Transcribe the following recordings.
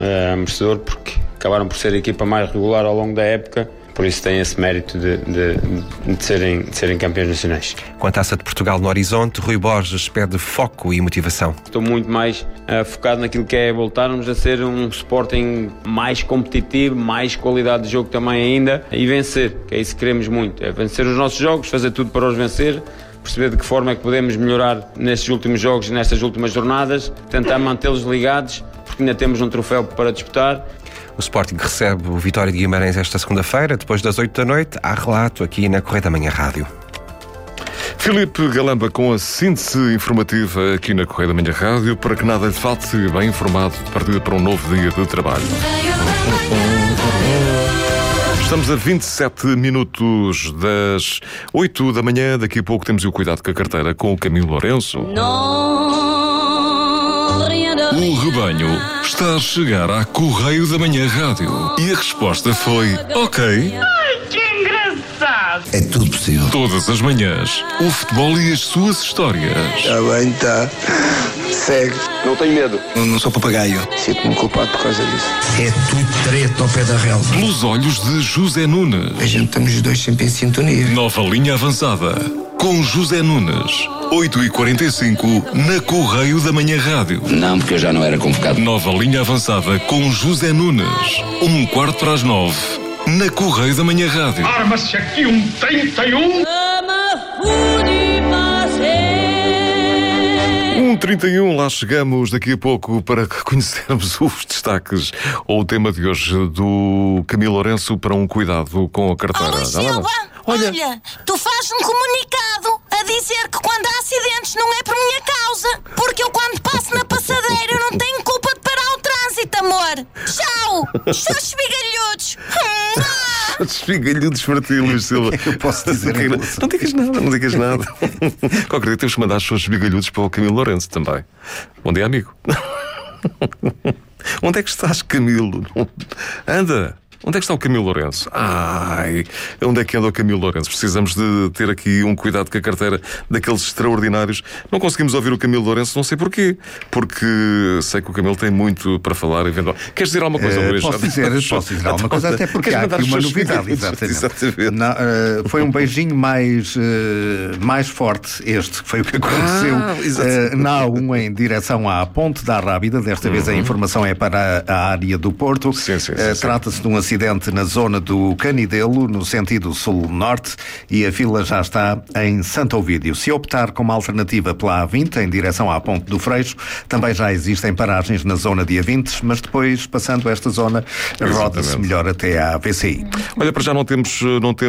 merecedor, porque acabaram por ser a equipa mais regular ao longo da época. Por isso tem esse mérito de serem campeões nacionais. Com a Taça de Portugal no horizonte, Rui Borges pede foco e motivação. Estou muito mais focado naquilo que é voltarmos a ser um Sporting mais competitivo, mais qualidade de jogo também ainda, e vencer, que é isso que queremos muito. É vencer os nossos jogos, fazer tudo para os vencer, perceber de que forma é que podemos melhorar nestes últimos jogos e nestas últimas jornadas, tentar mantê-los ligados, porque ainda temos um troféu para disputar. O Sporting recebe o Vitória de Guimarães esta segunda-feira, depois das 8 da noite. Há relato aqui na Correio da Manhã Rádio. Filipe Galamba com a síntese informativa aqui na Correio da Manhã Rádio, para que nada lhe falte, bem informado de partida para um novo dia de trabalho. Estamos a 27 minutos das 8 da manhã. Daqui a pouco temos o Cuidado com a Carteira com o Camilo Lourenço. O rebanho está a chegar à Correio da Manhã Rádio e a resposta foi ok. Ai, que engraçado! É tudo possível. Todas as manhãs, o futebol e as suas histórias. Está bem, está. Segue. Não tenho medo. Não sou papagaio. Sinto-me culpado por causa disso. É tudo treta ao pé da relva. Pelos olhos de José Nunes. A gente estamos os dois sempre em sintonia. Nova linha avançada com José Nunes. 8h45 na Correio da Manhã Rádio. Não, porque eu já não era convocado. Nova linha avançada com José Nunes. 8h45 na Correio da Manhã Rádio. Arma-se aqui um 31! 1h31, lá chegamos daqui a pouco para conhecermos os destaques ou o tema de hoje do Camilo Lourenço para um cuidado com a carteira. Luís Silva, olha, tu fazes um comunicado a dizer que quando há acidentes não é por minha causa, porque eu quando passo na passadeira não tenho culpa de parar o trânsito, amor. Tchau, seus esmigalhudos. Esmigalhudos para ti, Luís Silva. Eu posso dizer não digas nada. Qualquer dia temos que mandar as suas esmigalhudos para o Camilo Lourenço também. Bom dia, amigo. Onde é que estás, Camilo? Anda! Onde é que está o Camilo Lourenço? Ai, onde é que anda o Camilo Lourenço? Precisamos de ter aqui um cuidado com a carteira daqueles extraordinários. Não conseguimos ouvir o Camilo Lourenço, não sei porquê. Porque sei que o Camilo tem muito para falar. Queres dizer alguma coisa, Luís? Posso dizer alguma coisa, até porque há aqui uma novidade. Exatamente. Não, foi um beijinho mais forte este, que foi o que aconteceu na A1 em direção à Ponte da Rábida. Desta vez a informação é para a área do Porto. Sim. Trata-se de um acidente na zona do Canidelo, no sentido sul-norte, e a fila já está em Santo Ovídio. Se optar como alternativa pela A20, em direção à Ponte do Freixo, também já existem paragens na zona de A20, mas depois, passando esta zona, roda-se melhor até à VCI. Olha, para já não temos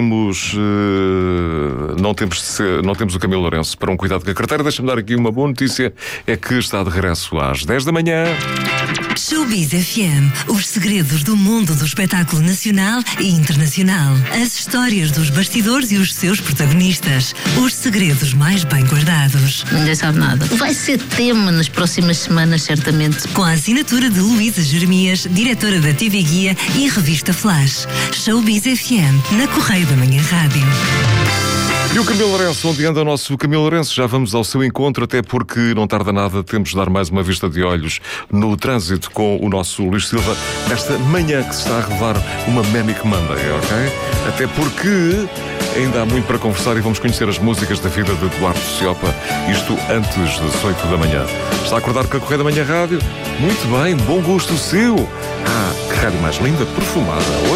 o Camilo Lourenço para um cuidado com a carteira. Deixa-me dar aqui uma boa notícia, é que está de regresso às 10 da manhã. Showbiz FM, os segredos do mundo do espetáculo nacional e internacional. As histórias dos bastidores e os seus protagonistas. Os segredos mais bem guardados. Ninguém sabe nada. Vai ser tema nas próximas semanas, certamente. Com a assinatura de Luísa Jeremias, diretora da TV Guia e revista Flash. Showbiz FM, na Correio da Manhã Rádio. E o Camilo Lourenço, onde anda o nosso Camilo Lourenço? Já vamos ao seu encontro, até porque não tarda nada, temos de dar mais uma vista de olhos no trânsito com o nosso Luís Silva, nesta manhã que se está a revelar uma Manic Monday, ok? Até porque ainda há muito para conversar e vamos conhecer as músicas da vida de Eduardo Ciopa, isto antes das 8 da manhã. Está a acordar com a Correio da Manhã Rádio? Muito bem, bom gosto seu! Ah, que rádio mais linda, perfumada.